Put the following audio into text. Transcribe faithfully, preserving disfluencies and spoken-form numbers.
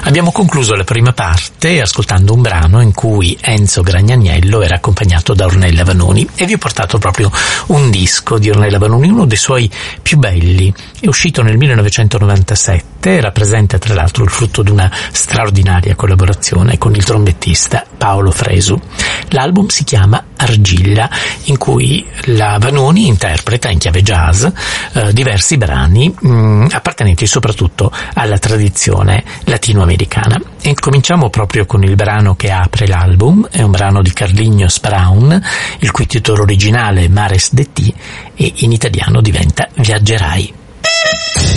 Abbiamo concluso la prima parte ascoltando un brano in cui Enzo Gragnaniello era accompagnato da Ornella Vanoni, e vi ho portato proprio un disco di Ornella Vanoni, uno dei suoi più belli. È uscito nel millenovecentonovantasette, rappresenta tra l'altro il frutto di una straordinaria collaborazione con il trombettista Paolo Fresu. L'album si chiama Argilla, in cui la Vanoni interpreta in chiave jazz eh, diversi brani mh, appartenenti soprattutto alla tradizione latinoamericana. E cominciamo proprio con il brano che apre l'album. È un brano di Carlinhos Brown, il cui titolo originale è Mares de ti e in italiano diventa Viaggerai.